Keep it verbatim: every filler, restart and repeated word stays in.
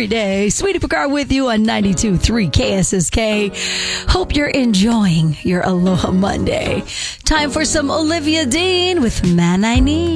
every day. Sweetie Picard with you on ninety-two point three K S S K. Hope you're enjoying your Aloha Monday. Time for some Olivia Dean with Man I Need.